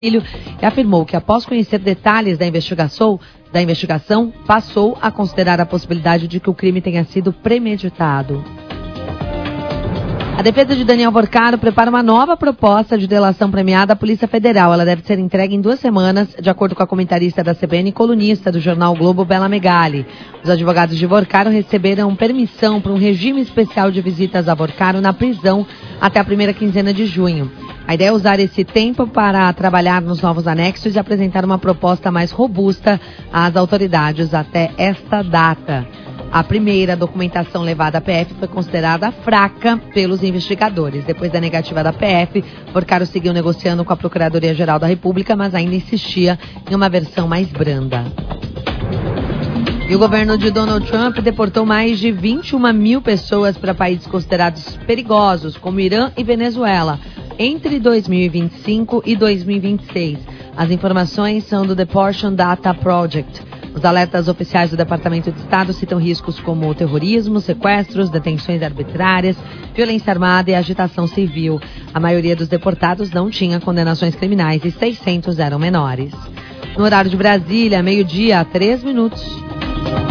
e afirmou que, após conhecer detalhes da investigação, passou a considerar a possibilidade de que o crime tenha sido premeditado. A defesa de Daniel Vorcaro prepara uma nova proposta de delação premiada à Polícia Federal. Ela deve ser entregue em 2 semanas, de acordo com a comentarista da CBN e colunista do jornal Globo, Bela Megali. Os advogados de Vorcaro receberam permissão para um regime especial de visitas a Vorcaro na prisão até a primeira quinzena de junho. A ideia é usar esse tempo para trabalhar nos novos anexos e apresentar uma proposta mais robusta às autoridades até esta data. A primeira documentação levada à PF foi considerada fraca pelos investigadores. Depois da negativa da PF, Vorcaro seguiu negociando com a Procuradoria-Geral da República, mas ainda insistia em uma versão mais branda. E o governo de Donald Trump deportou mais de 21 mil pessoas para países considerados perigosos, como Irã e Venezuela, entre 2025 e 2026. As informações são do Deportation Data Project. Os alertas oficiais do Departamento de Estado citam riscos como terrorismo, sequestros, detenções arbitrárias, violência armada e agitação civil. A maioria dos deportados não tinha condenações criminais e 600 eram menores. No horário de Brasília, 12:03.